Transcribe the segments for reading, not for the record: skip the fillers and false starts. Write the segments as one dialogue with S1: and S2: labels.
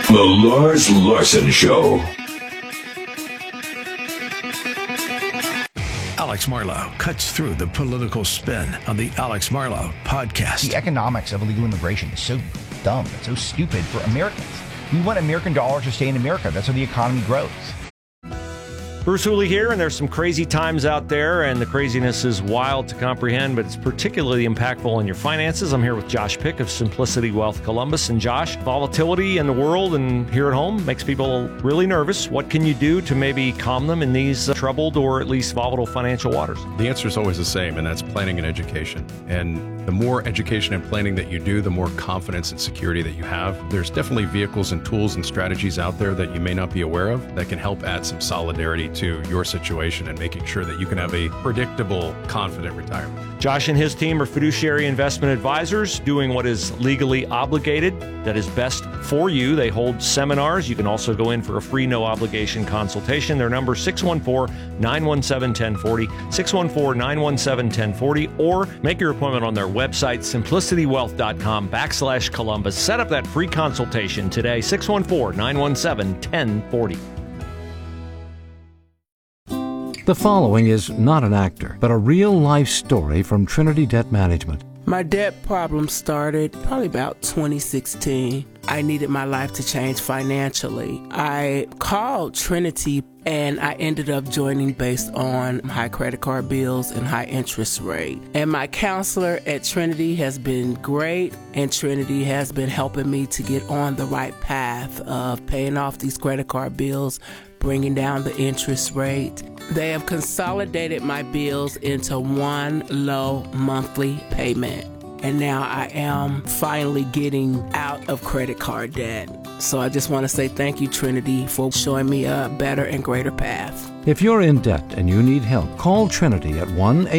S1: The Lars Larson Show.
S2: Alex Marlow cuts through the political spin on the Alex Marlow podcast.
S3: The economics of illegal immigration is so dumb. It's so stupid for Americans. We want American dollars to stay in America. That's how the economy grows.
S4: Bruce Hooley here, and there's some crazy times out there, and the craziness is wild to comprehend, but it's particularly impactful on your finances. I'm here with Josh Pick of Simplicity Wealth Columbus. And Josh, volatility in the world and here at home makes people really nervous. What can you do to maybe calm them in these troubled or at least volatile financial waters?
S5: The answer is always the same, and that's planning and education. And the more education and planning that you do, the more confidence and security that you have. There's definitely vehicles and tools and strategies out there that you may not be aware of that can help add some solidarity to your situation and making sure that you can have a predictable, confident retirement.
S4: Josh and his team are fiduciary investment advisors doing what is legally obligated, that is best for you. They hold seminars. You can also go in for a free, no-obligation consultation. Their number is 614-917-1040, 614-917-1040, or make your appointment on their website, simplicitywealth.com/Columbus. Set up that free consultation today, 614-917-1040.
S6: The following is not an actor, but a real-life story from Trinity Debt Management.
S7: My debt problem started probably about 2016. I needed my life to change financially. I called Trinity and I ended up joining based on high credit card bills and high interest rate. And my counselor at Trinity has been great, and Trinity has been helping me to get on the right path of paying off these credit card bills, bringing down the interest rate. They have consolidated my bills into one low monthly payment. And now I am finally getting out of credit card debt. So I just want to say thank you, Trinity, for showing me a better and greater path.
S6: If you're in debt and you need help, call Trinity at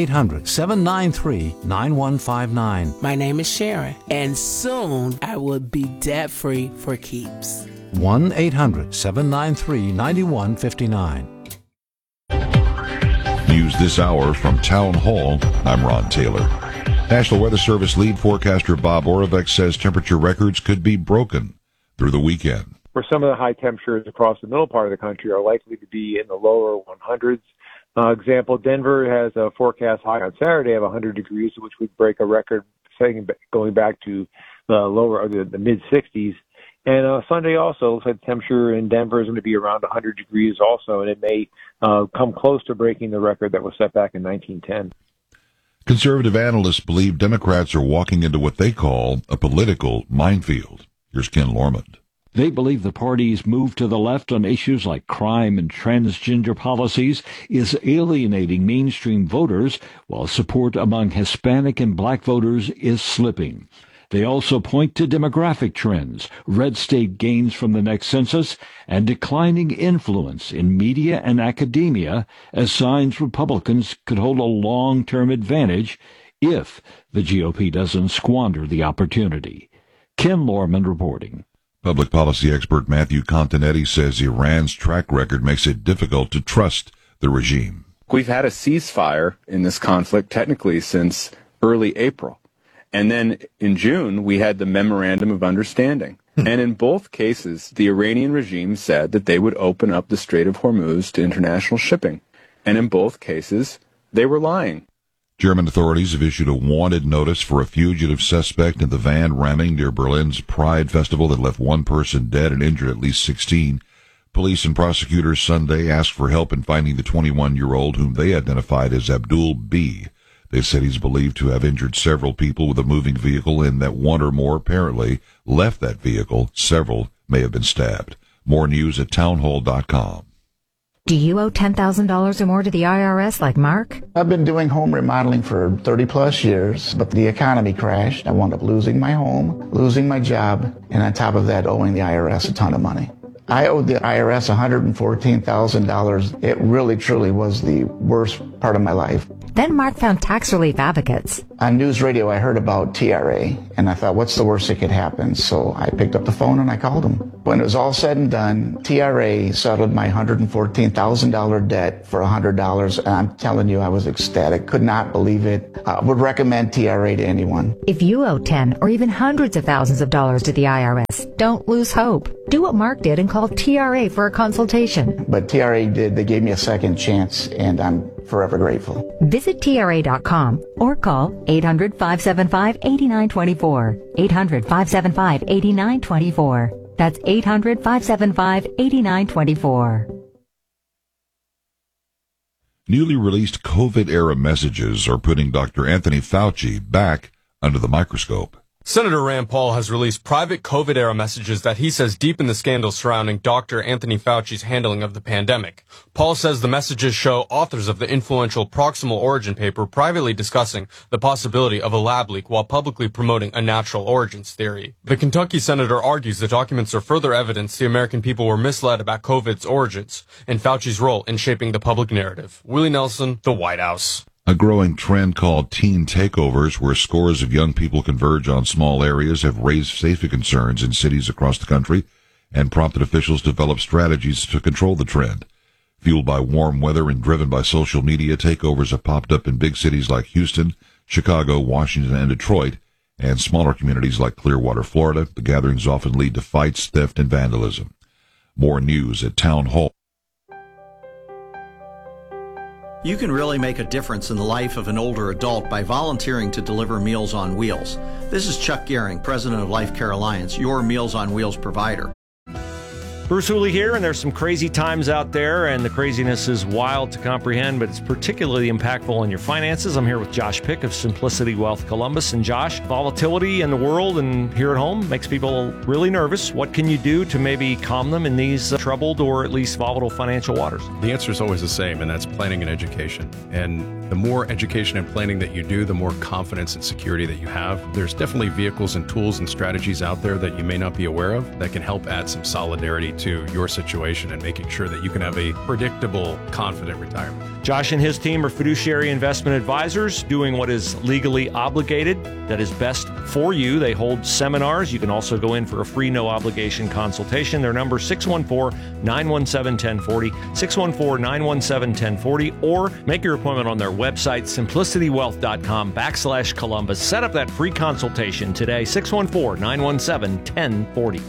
S6: 1-800-793-9159.
S7: My name is Sharon, and soon I will be debt-free for keeps.
S6: 1-800-793-9159.
S8: News this hour from Town Hall. I'm Ron Taylor. National Weather Service lead forecaster Bob Oravec says temperature records could be broken through the weekend.
S9: For some of the high temperatures across the middle part of the country are likely to be in the lower 100s. Example, Denver has a forecast high on Saturday of 100 degrees, which would break a record going back to the mid-60s. And Sunday also looks like the temperature in Denver is going to be around 100 degrees also, and it may come close to breaking the record that was set back in 1910.
S8: Conservative analysts believe Democrats are walking into what they call a political minefield. Here's Ken Lormond.
S10: They believe the party's move to the left on issues like crime and transgender policies is alienating mainstream voters, while support among Hispanic and black voters is slipping. They also point to demographic trends, red state gains from the next census, and declining influence in media and academia as signs Republicans could hold a long-term advantage if the GOP doesn't squander the opportunity. Ken Lorman reporting.
S8: Public policy expert Matthew Continetti says Iran's track record makes it difficult to trust the regime.
S11: We've had a ceasefire in this conflict technically since early April. And then in June, we had the Memorandum of Understanding. And in both cases, the Iranian regime said that they would open up the Strait of Hormuz to international shipping. And in both cases, they were lying.
S8: German authorities have issued a wanted notice for a fugitive suspect in the van ramming near Berlin's Pride Festival that left one person dead and injured at least 16. Police and prosecutors Sunday asked for help in finding the 21-year-old whom they identified as Abdul B. They said he's believed to have injured several people with a moving vehicle and that one or more apparently left that vehicle. Several may have been stabbed. More news at townhall.com.
S12: Do you owe $10,000 or more to the IRS like Mark?
S13: I've been doing home remodeling for 30 plus years, but the economy crashed. I wound up losing my home, losing my job, and on top of that, owing the IRS a ton of money. I owed the IRS $114,000. It really, truly was the worst part of my life.
S12: Then Mark found tax relief advocates.
S13: On news radio, I heard about TRA, and I thought, what's the worst that could happen? So I picked up the phone and I called them. When it was all said and done, TRA settled my $114,000 debt for $100, and I'm telling you, I was ecstatic. Could not believe it. Would recommend TRA to anyone.
S12: If you owe 10 or even hundreds of thousands of dollars to the IRS, don't lose hope. Do what Mark did and call TRA for a consultation.
S13: But TRA did. They gave me a second chance, and I'm forever grateful.
S12: Visit TRA.com or call 800-575-8924. 800-575-8924. That's 800-575-8924.
S8: Newly released COVID-era messages are putting Dr. Anthony Fauci back under the microscope.
S14: Senator Rand Paul has released private COVID-era messages that he says deepen the scandal surrounding Dr. Anthony Fauci's handling of the pandemic. Paul says the messages show authors of the influential Proximal Origin paper privately discussing the possibility of a lab leak while publicly promoting a natural origins theory. The Kentucky senator argues the documents are further evidence the American people were misled about COVID's origins and Fauci's role in shaping the public narrative. Willie Nelson, The White House.
S8: A growing trend called teen takeovers, where scores of young people converge on small areas, have raised safety concerns in cities across the country and prompted officials to develop strategies to control the trend. Fueled by warm weather and driven by social media, takeovers have popped up in big cities like Houston, Chicago, Washington, and Detroit, and smaller communities like Clearwater, Florida. The gatherings often lead to fights, theft, and vandalism. More news at Town Hall.
S15: You can really make a difference in the life of an older adult by volunteering to deliver Meals on Wheels. This is Chuck Gehring, president of Life Care Alliance, your Meals on Wheels provider.
S4: Bruce Hooley here, and there's some crazy times out there, and the craziness is wild to comprehend, but it's particularly impactful on your finances. I'm here with Josh Pick of Simplicity Wealth Columbus. And Josh, volatility in the world and here at home makes people really nervous. What can you do to maybe calm them in these troubled or at least volatile financial waters?
S5: The answer is always the same, and that's planning and education. And the more education and planning that you do, the more confidence and security that you have. There's definitely vehicles and tools and strategies out there that you may not be aware of that can help add some solidarity to your situation and making sure that you can have a predictable, confident retirement.
S4: Josh and his team are fiduciary investment advisors doing what is legally obligated, that is best for you. They hold seminars. You can also go in for a free, no-obligation consultation. Their number is 614-917-1040, 614-917-1040, or make your appointment on their website, simplicitywealth.com/Columbus. Set up that free consultation today, 614-917-1040.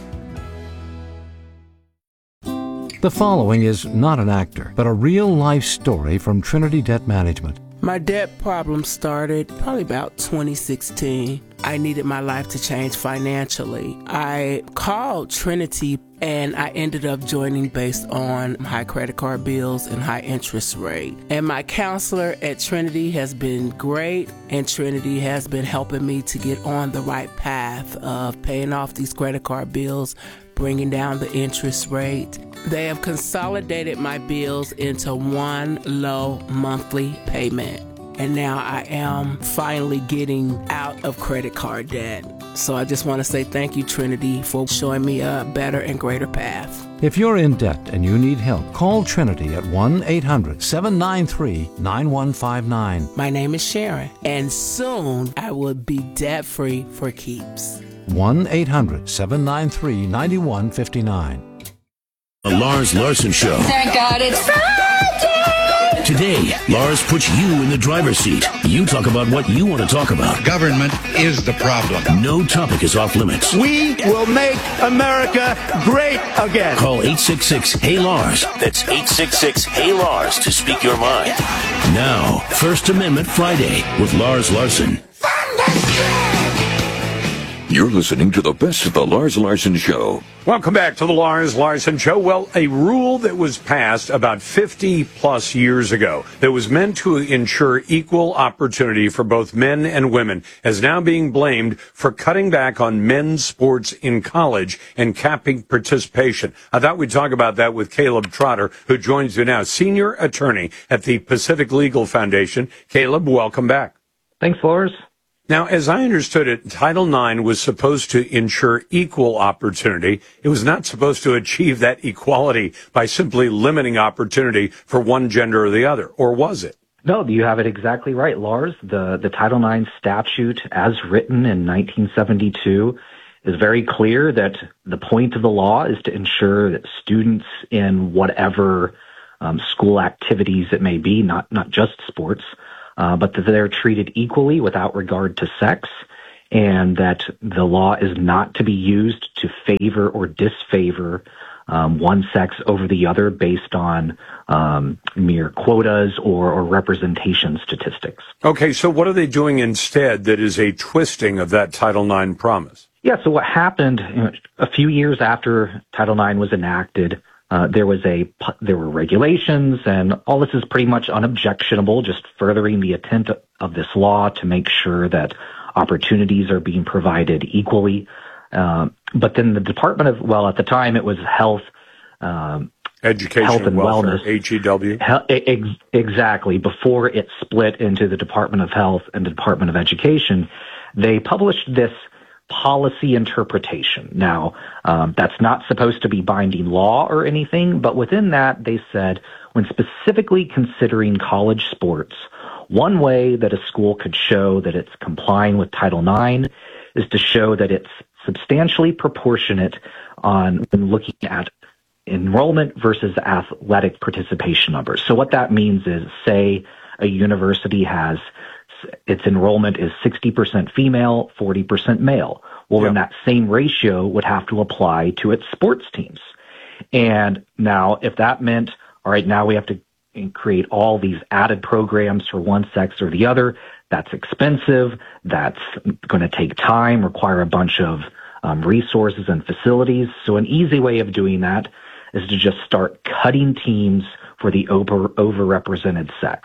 S6: The following is not an actor, but a real-life story from Trinity Debt Management.
S7: My debt problem started probably about 2016. I needed my life to change financially. I called Trinity and I ended up joining based on high credit card bills and high interest rate. And my counselor at Trinity has been great, and Trinity has been helping me to get on the right path of paying off these credit card bills, bringing down the interest rate. They have consolidated my bills into one low monthly payment. And now I am finally getting out of credit card debt. So I just want to say thank you, Trinity, for showing me a better and greater path.
S6: If you're in debt and you need help, call Trinity at 1-800-793-9159.
S7: My name is Sharon, and soon I will be debt-free for keeps.
S6: 1-800-793-9159.
S1: The Lars Larson Show.
S16: Thank God it's Friday!
S1: Today, Lars puts you in the driver's seat. You talk about what you want to talk about.
S17: Government is the problem.
S1: No topic is off limits.
S17: We will make America great again.
S1: Call 866-HEY-LARS. That's 866-HEY-LARS to speak your mind. Now, First Amendment Friday with Lars Larson. You're listening to the best of the Lars Larson Show.
S18: Welcome back to the Lars Larson Show. Well, a rule that was passed about 50 plus years ago that was meant to ensure equal opportunity for both men and women is now being blamed for cutting back on men's sports in college and capping participation. I thought we'd talk about that with Caleb Trotter, who joins you now, senior attorney at the Pacific Legal Foundation. Caleb, welcome back.
S19: Thanks, Lars.
S18: Now, as I understood it, Title IX was supposed to ensure equal opportunity. It was not supposed to achieve that equality by simply limiting opportunity for one gender or the other, or was it?
S16: No, you have it exactly right, Lars. The Title IX statute, as written in 1972, is very clear that the point of the law is to ensure that students in whatever school activities it may be, not just sports, but that they're treated equally without regard to sex, and that the law is not to be used to favor or disfavor one sex over the other based on mere quotas or representation statistics.
S18: Okay, so what are they doing instead that is a twisting of that Title IX promise?
S16: Yeah, so what happened a few years after Title IX was enacted, there were regulations, and all this is pretty much unobjectionable, just furthering the intent of this law to make sure that opportunities are being provided equally. But then the Department of, well, at the time it was
S18: Education
S16: Health and
S18: Welfare,
S16: Wellness.
S18: HEW.
S16: Exactly. Before it split into the Department of Health and the Department of Education, they published this policy interpretation. Now, that's not supposed to be binding law or anything, but within that, they said, when specifically considering college sports, one way that a school could show that it's complying with Title IX is to show that it's substantially proportionate when looking at enrollment versus athletic participation numbers. So what that means is, say a university has its enrollment is 60% female, 40% male. Well, then that same ratio would have to apply to its sports teams. And now if that meant, all right, now we have to create all these added programs for one sex or the other, that's expensive, that's going to take time, require a bunch of resources and facilities. So an easy way of doing that is to just start cutting teams for the overrepresented sex.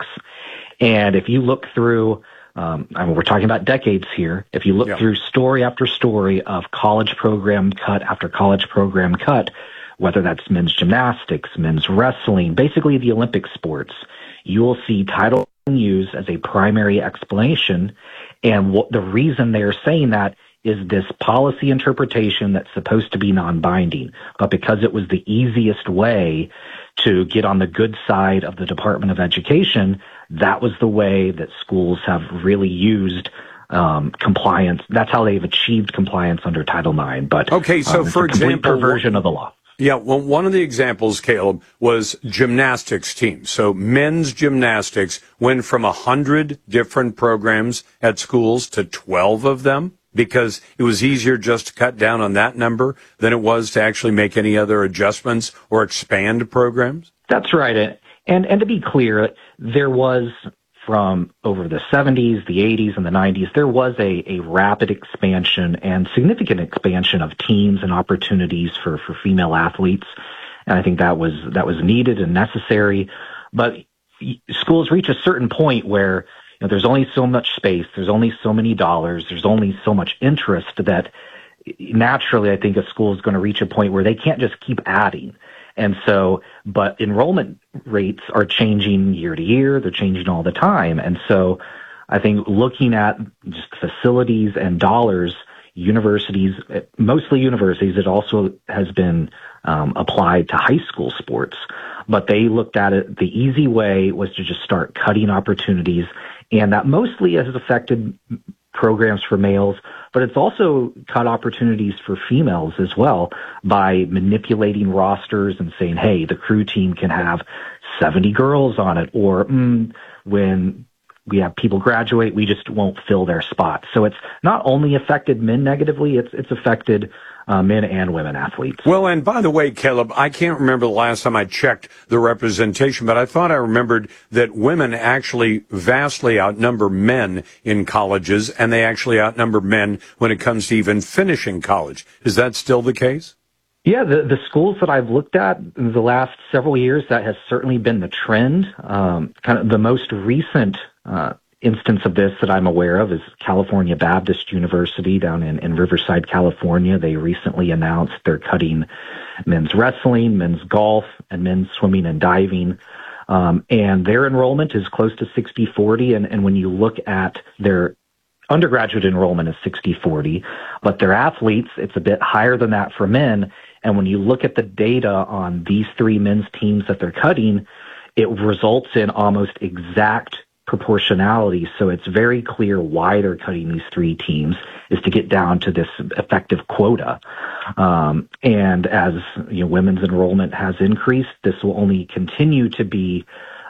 S16: And if you look through, we're talking about decades here, if you look through story after story of college program cut after college program cut, whether that's men's gymnastics, men's wrestling, basically the Olympic sports, you will see Title used as a primary explanation. And the reason they're saying that is this policy interpretation that's supposed to be non-binding. But because it was the easiest way to get on the good side of the Department of Education, that was the way that schools have really used compliance. That's how they've achieved compliance under Title IX. But
S18: okay, so for example,
S16: perversion of the law.
S18: Yeah, well, one of the examples, Caleb, was gymnastics teams. So men's gymnastics went from 100 different programs at schools to 12 of them because it was easier just to cut down on that number than it was to actually make any other adjustments or expand programs?
S16: That's right. And to be clear, there was, from over the 70s, the 80s, and the 90s, there was a rapid expansion and significant expansion of teams and opportunities for female athletes. And I think that was needed and necessary. But schools reach a certain point where there's only so much space, there's only so many dollars, there's only so much interest that naturally I think a school is going to reach a point where they can't just keep adding. And so, but enrollment rates are changing year to year. They're changing all the time. And so I think looking at just facilities and dollars, universities, mostly universities, it also has been applied to high school sports. But they looked at it, the easy way was to just start cutting opportunities. And that mostly has affected programs for males, but it's also cut opportunities for females as well by manipulating rosters and saying, hey, the crew team can have 70 girls on it, or when we have people graduate, we just won't fill their spots. So it's not only affected men negatively, it's affected men and women athletes.
S18: Well, and by the way, Caleb, I can't remember the last time I checked the representation, but I thought I remembered that women actually vastly outnumber men in colleges, and they actually outnumber men when it comes to even finishing college. Is that still the case?
S16: Yeah, the schools that I've looked at in the last several years, that has certainly been the trend. Kind of the most recent instance of this that I'm aware of is California Baptist University down in Riverside, California. They recently announced they're cutting men's wrestling, men's golf, and men's swimming and diving. And their enrollment is close to 60-40. And when you look at their undergraduate enrollment is 60-40, but their athletes, it's a bit higher than that for men. And when you look at the data on these three men's teams that they're cutting, it results in almost exact proportionality, so it's very clear why they're cutting these 3 teams, is to get down to this effective quota. And as women's enrollment has increased, this will only continue to be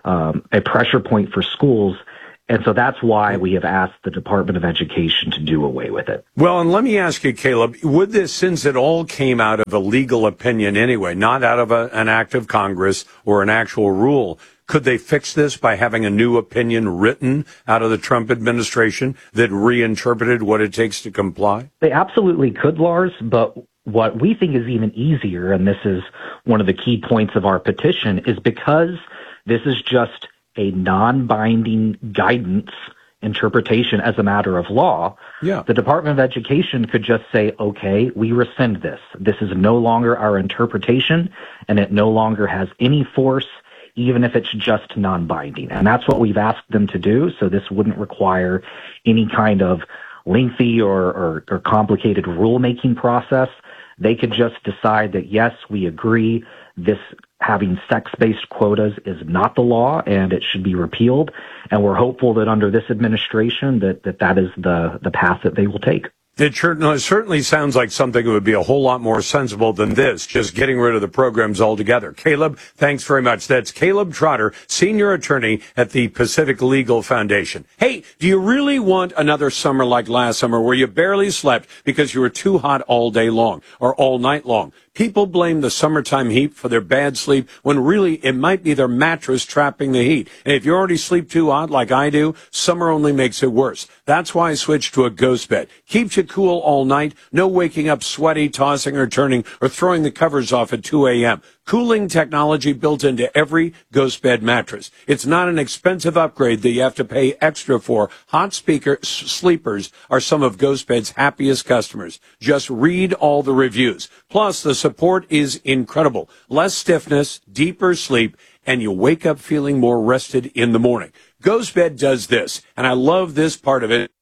S16: a pressure point for schools. And so that's why we have asked the Department of Education to do away with it.
S18: Well, and let me ask you, Caleb, would this, since it all came out of a legal opinion anyway, not out of an act of Congress or an actual rule, could they fix this by having a new opinion written out of the Trump administration that reinterpreted what it takes to comply?
S16: They absolutely could, Lars, but what we think is even easier, and this is one of the key points of our petition, is because this is just a non-binding guidance interpretation as a matter of law, the Department of Education could just say, okay, we rescind this. This is no longer our interpretation, and it no longer has any force, even if it's just non-binding. And that's what we've asked them to do, so this wouldn't require any kind of lengthy or complicated rulemaking process. They could just decide that, yes, we agree this having sex-based quotas is not the law and it should be repealed. And we're hopeful that under this administration that is the path that they will take.
S18: It certainly sounds like something that would be a whole lot more sensible than this, just getting rid of the programs altogether. Caleb, thanks very much. That's Caleb Trotter, senior attorney at the Pacific Legal Foundation. Hey, do you really want another summer like last summer where you barely slept because you were too hot all day long or all night long? People blame the summertime heat for their bad sleep when really it might be their mattress trapping the heat. And if you already sleep too hot like I do, summer only makes it worse. That's why I switched to a Ghost Bed. Keeps you cool all night. No waking up sweaty, tossing or turning, or throwing the covers off at 2 a.m. Cooling technology built into every Ghost Bed mattress. It's not an expensive upgrade that you have to pay extra for. Hot sleepers are some of Ghost Bed's happiest customers. Just read all the reviews. Plus, the support is incredible. Less stiffness, deeper sleep, and you wake up feeling more rested in the morning. Ghost Bed does this, and I love this part of it.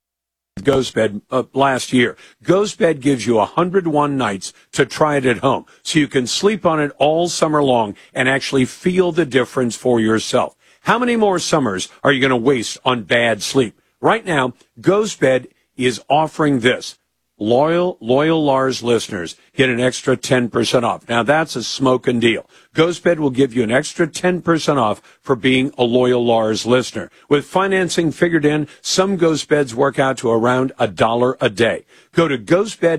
S18: Ghost Bed last year. Ghost Bed gives you 101 nights to try it at home, so you can sleep on it all summer long and actually feel the difference for yourself. How many more summers are you going to waste on bad sleep? Right now, Ghost Bed is offering this. Loyal Lars listeners get an extra 10% off. Now that's a smoking deal. Ghost Bed will give you an extra 10% off for being a Loyal Lars listener. With financing figured in, some Ghost Beds work out to around $1 a day. Go to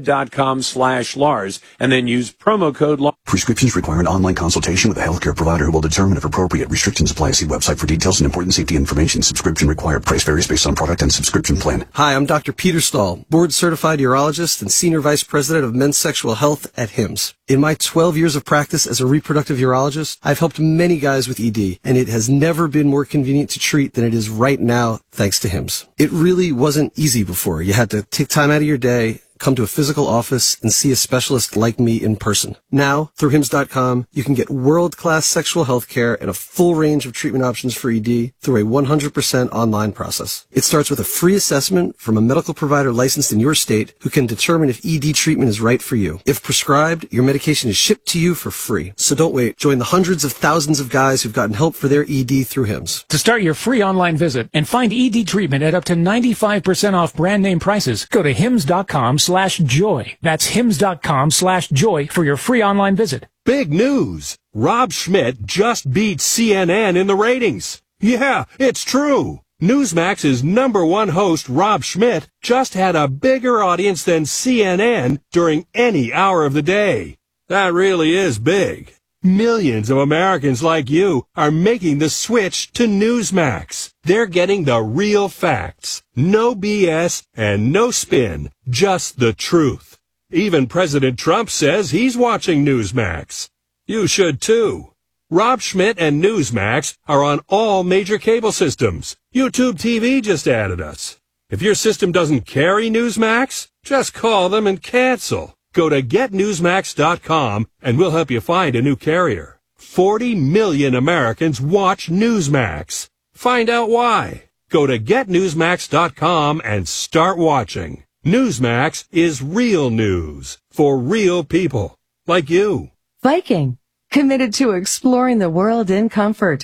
S18: ghostbed.com/Lars and then use promo code Lars.
S19: Prescriptions require an online consultation with a healthcare provider who will determine if appropriate. Restrictions apply. See website for details and important safety information. Subscription required. Price varies based on product and subscription plan.
S20: Hi, I'm Dr. Peter Stahl, board-certified urologist and Senior Vice President of Men's Sexual Health at HIMSS. In my 12 years of practice as a reproductive urologist, I've helped many guys with ED, and it has never been more convenient to treat than it is right now, thanks to HIMSS. It really wasn't easy before. You had to take time out of your day, come to a physical office, and see a specialist like me in person. Now, through HIMSS.com, you can get world-class sexual health care and a full range of treatment options for ED through a 100% online process. It starts with a free assessment from a medical provider licensed in your state who can determine if ED treatment is right for you. If prescribed, your medication is shipped to you for free. So don't wait. Join the hundreds of thousands of guys who've gotten help for their ED through HIMSS.
S21: To start your free online visit and find ED treatment at up to 95% off brand name prices, go to HIMSS.com/joy. That's HIMSS.com/joy for your free online visit.
S22: Big news! Rob Schmidt just beat CNN in the ratings. Yeah, it's true. Newsmax's #1 host, Rob Schmidt, just had a bigger audience than CNN during any hour of the day. That really is big. Millions of Americans like you are making the switch to Newsmax. They're getting the real facts. No BS and no spin. Just the truth. Even President Trump says he's watching Newsmax. You should too. Rob Schmidt and Newsmax are on all major cable systems. YouTube TV just added us. If your system doesn't carry Newsmax, just call them and cancel. Go to getnewsmax.com and we'll help you find a new carrier. 40 million Americans watch Newsmax. Find out why. Go to getnewsmax.com and start watching. Newsmax is real news for real people like you.
S23: Viking, committed to exploring the world in comfort.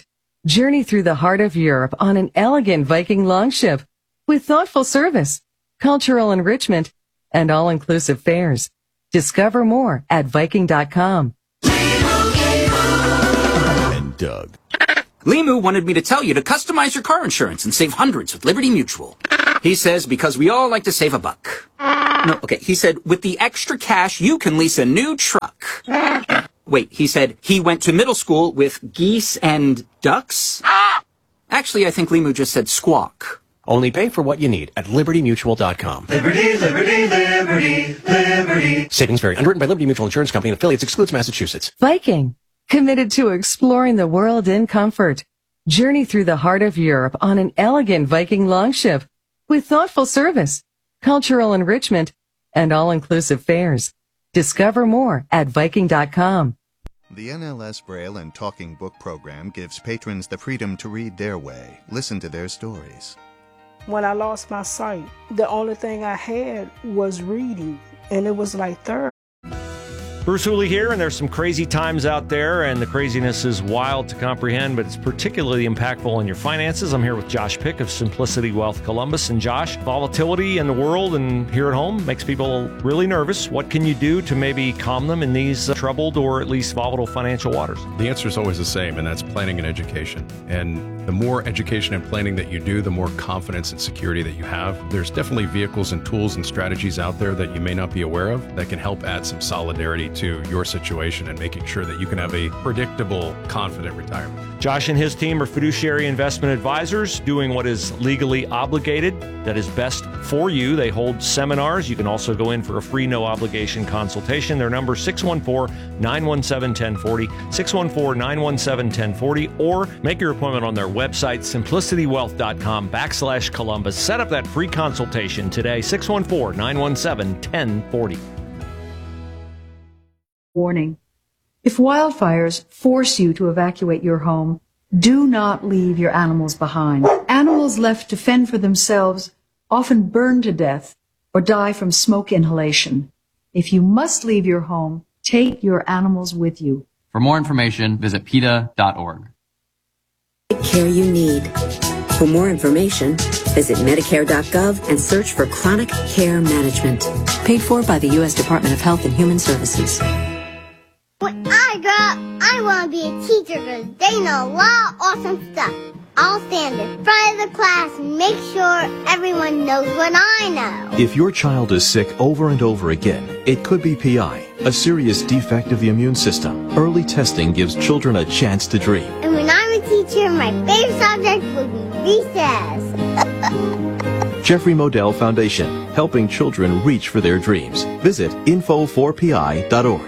S2: Journey through the heart of Europe on an elegant Viking longship with thoughtful service, cultural enrichment, and all-inclusive fares. Discover more at Viking.com.
S3: And Doug. Limu wanted me to tell you to customize your car insurance and save hundreds with Liberty Mutual. He says because we all like to save a buck. No, okay, he said with the extra cash you can lease a new truck. Wait, he said he went to middle school with geese and ducks? Actually, I think Limu just said squawk.
S23: Only pay for what you need at LibertyMutual.com.
S24: Liberty, liberty, liberty, liberty.
S23: Savings vary. Underwritten by Liberty Mutual Insurance Company and affiliates. Excludes Massachusetts.
S2: Viking, committed to exploring the world in comfort. Journey through the heart of Europe on an elegant Viking longship with thoughtful service, cultural enrichment, and all-inclusive fares. Discover more at Viking.com.
S25: The NLS Braille and Talking Book program gives patrons the freedom to read their way, listen to their stories.
S26: When I lost my sight, the only thing I had was reading, and it was like therapy.
S4: Bruce Hooley here, and there's some crazy times out there, and the craziness is wild to comprehend, but it's particularly impactful in your finances. I'm here with Josh Pick of Simplicity Wealth Columbus. And Josh, volatility in the world and here at home makes people really nervous. What can you do to maybe calm them in these troubled or at least volatile financial waters?
S5: The answer is always the same, and that's planning and education. And the more education and planning that you do, the more confidence and security that you have. There's definitely vehicles and tools and strategies out there that you may not be aware of that can help add some solidarity to your situation and making sure that you can have a predictable, confident retirement.
S4: Josh and his team are fiduciary investment advisors doing what is legally obligated, that is best for you. They hold seminars. You can also go in for a free, no-obligation consultation. Their number, 614-917-1040, 614-917-1040, or make your appointment on their website, simplicitywealth.com/Columbus. Set up that free consultation today, 614-917-1040.
S27: Warning. If wildfires force you to evacuate your home, do not leave your animals behind. Animals left to fend for themselves often burn to death or die from smoke inhalation. If you must leave your home, take your animals with you.
S28: For more information, visit PETA.org.
S29: Care you need. For more information, visit Medicare.gov and search for Chronic Care Management. Paid for by the U.S. Department of Health and Human Services.
S30: When I grow up, I want to be a teacher because they know a lot of awesome stuff. I'll stand in front of the class and make sure everyone knows what I know.
S31: If your child is sick over and over again, it could be PI, a serious defect of the immune system. Early testing gives children a chance to dream.
S30: And when I'm a teacher, my favorite subject will be recess.
S31: Jeffrey Modell Foundation, helping children reach for their dreams. Visit info4pi.org.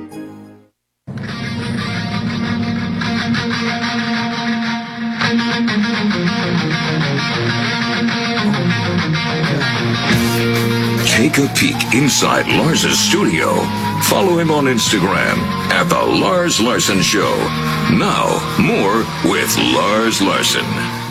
S1: Take a peek inside Lars's studio. Follow him on Instagram at The Lars Larson Show. Now, more with Lars Larson.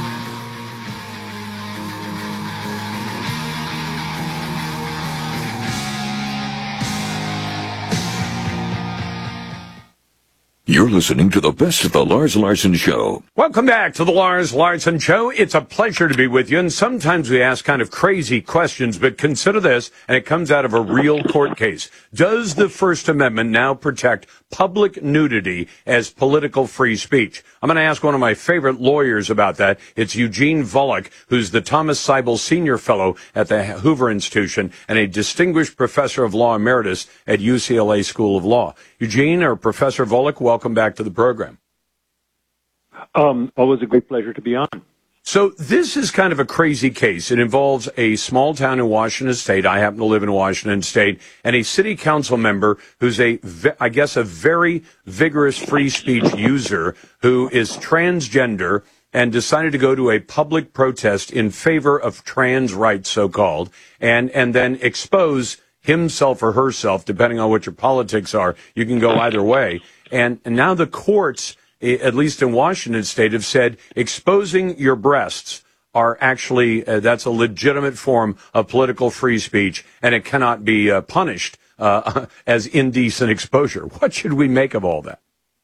S1: You're listening to the best of The Lars Larson Show.
S18: Welcome back to The Lars Larson Show. It's a pleasure to be with you, and sometimes we ask kind of crazy questions, but consider this, and it comes out of a real court case. Does the First Amendment now protect public nudity as political free speech? I'm going to ask one of my favorite lawyers about that. It's Eugene Volokh, who's the Thomas Seibel Senior Fellow at the Hoover Institution and a distinguished professor of law emeritus at UCLA School of Law. Eugene, or Professor Volokh, welcome back to the program.
S32: Always a great pleasure to be on.
S18: So this is kind of a crazy case. It involves a small town in Washington State. I happen to live in Washington State, and a city council member who's a very vigorous free speech user who is transgender and decided to go to a public protest in favor of trans rights, so-called, and then expose himself or herself, depending on what your politics are. You can go either way. And now the courts, at least in Washington State, have said exposing your breasts are actually, that's a legitimate form of political free speech, and it cannot be punished as indecent exposure. What should we make of all that?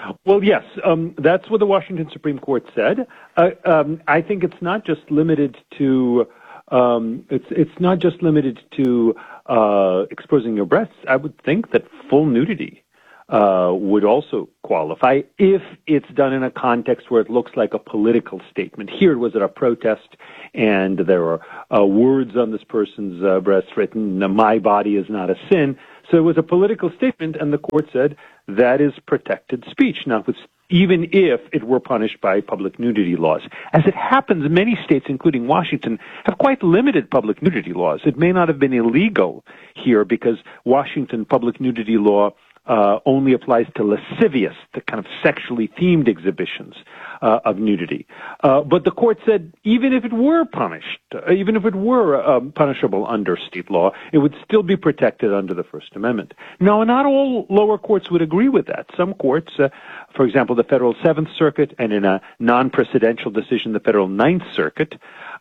S6: Well, yes, that's what the Washington Supreme Court said. I think it's not just limited to it's not just limited to exposing your breasts. I would think that full nudity would also qualify if it's done in a context where it looks like a political statement. Here it was at a protest, and there were words on this person's breast written, "My body is not a sin." So it was a political statement, and the court said that is protected speech, even if it were punished by public nudity laws. As it happens, many states, including Washington, have quite limited public nudity laws. It may not have been illegal here because Washington public nudity law only applies to lascivious, the kind of sexually themed exhibitions of nudity. But the court said even if it were punished, even if it were punishable under state law, it would still be protected under the First Amendment. Now, not all lower courts would agree with that. Some courts, for example, the Federal Seventh Circuit, and in a non-precedential decision, the Federal Ninth Circuit,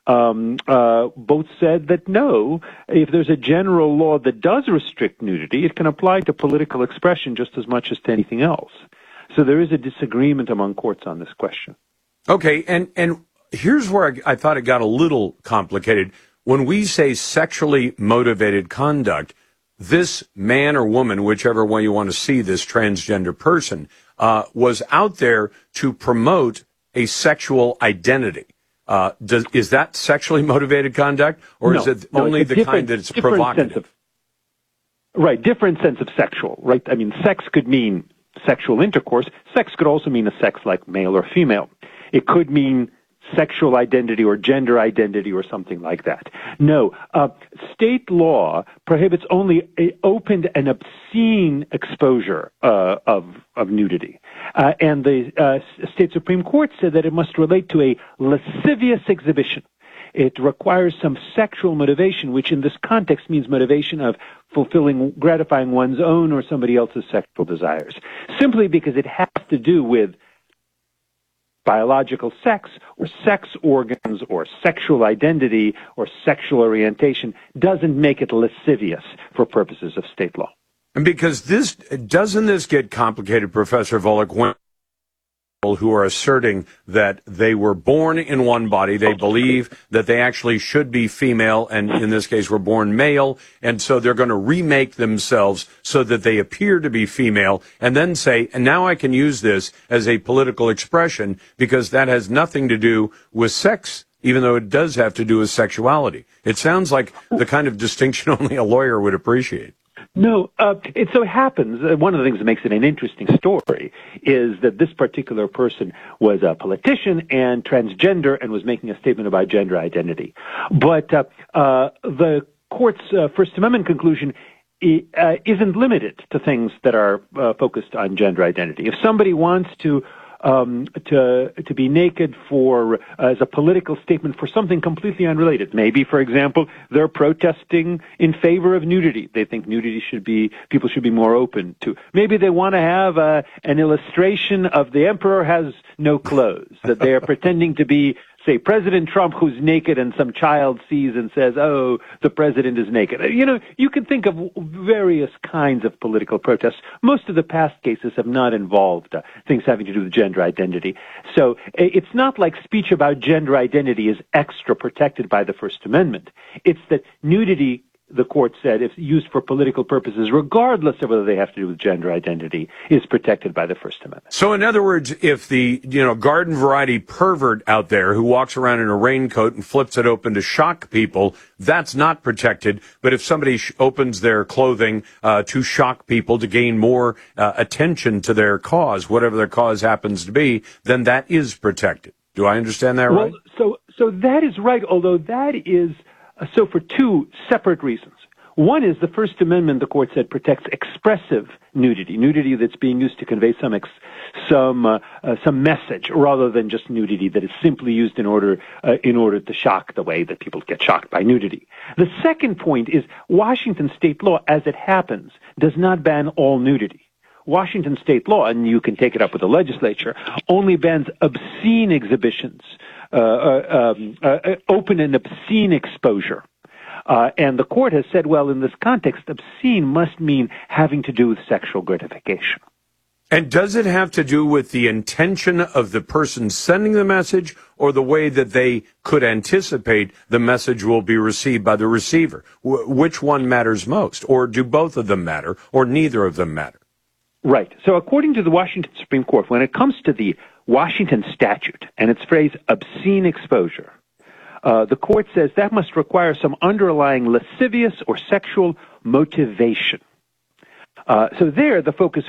S6: both said that no, if there's a general law that does restrict nudity, it can apply to political expression just as much as to anything else. So there is a disagreement among courts on this question.
S18: Okay, and here's where I thought it got a little complicated. When we say sexually motivated conduct, this man or woman, whichever way you want to see this transgender person, was out there to promote a sexual identity. Is that sexually motivated conduct, or is it only the kind that it's provocative?
S6: Right, different sense of sexual, right? I mean, sex could mean sexual intercourse. Sex could also mean a sex like male or female. It could mean sexual identity or gender identity or something like that. No, state law prohibits only open and obscene exposure of nudity. And the state Supreme Court said that it must relate to a lascivious exhibition. It requires some sexual motivation, which in this context means motivation of gratifying one's own or somebody else's sexual desires. Simply because it has to do with biological sex or sex organs or sexual identity or sexual orientation doesn't make it lascivious for purposes of state law.
S18: And because doesn't this get complicated, Professor Volek, when who are asserting that they were born in one body, they believe that they actually should be female, and in this case were born male, and so they're going to remake themselves so that they appear to be female, and then say, and now I can use this as a political expression because that has nothing to do with sex, even though it does have to do with sexuality. It sounds like the kind of distinction only a lawyer would appreciate.
S6: No, it so happens, one of the things that makes it an interesting story is that this particular person was a politician and transgender and was making a statement about gender identity. But the court's First Amendment conclusion isn't limited to things that are focused on gender identity. If somebody wants to be naked as a political statement for something completely unrelated. Maybe, for example, they're protesting in favor of nudity. They think people should be more open to. Maybe they want to have an illustration of the emperor has no clothes, that they are pretending to be, say, President Trump who's naked and some child sees and says, oh, the president is naked. You know, you can think of various kinds of political protests. Most of the past cases have not involved things having to do with gender identity. So it's not like speech about gender identity is extra protected by the First Amendment. It's that nudity, the court said, if used for political purposes, regardless of whether they have to do with gender identity, is protected by the First Amendment.
S18: So in other words, if the, garden variety pervert out there who walks around in a raincoat and flips it open to shock people, that's not protected. But if somebody opens their clothing to shock people, to gain more attention to their cause, whatever their cause happens to be, then that is protected. Do I understand that right?
S6: Well, so that is right, although that is so for two separate reasons. One is the First Amendment, the court said, protects expressive nudity that's being used to convey some message, rather than just nudity that is simply used in order to shock the way that people get shocked by nudity. The second point is Washington state law, as it happens, does not ban all nudity. Washington state law, and you can take it up with the legislature, only bans obscene exhibitions, open and obscene exposure. And the court has said, well, in this context, obscene must mean having to do with sexual gratification.
S18: And does it have to do with the intention of the person sending the message or the way that they could anticipate the message will be received by the receiver? Which one matters most? Or do both of them matter, or neither of them matter?
S6: Right. So according to the Washington Supreme Court, when it comes to the Washington statute and its phrase obscene exposure, the court says that must require some underlying lascivious or sexual motivation. So there, the focus